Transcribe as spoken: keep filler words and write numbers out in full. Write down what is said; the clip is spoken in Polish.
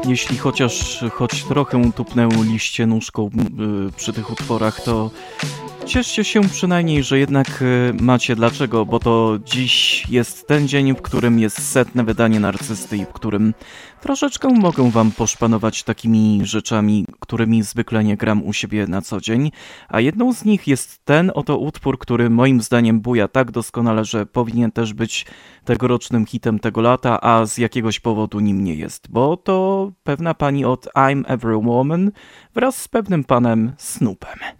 jeśli chociaż choć trochę tupnę liście nóżką yy, przy tych utworach, to cieszcie się przynajmniej, że jednak yy, macie. Dlaczego? Bo to dziś jest ten dzień, w którym jest setne wydanie Narcysty i w którym troszeczkę mogę wam poszpanować takimi rzeczami, którymi zwykle nie gram u siebie na co dzień. A jedną z nich jest ten oto utwór, który moim zdaniem buja tak doskonale, że powinien też być tegorocznym hitem tego lata, a z jakiegoś powodu nim nie jest. Bo to pewna pani od I'm Every Woman wraz z pewnym panem Snoopem.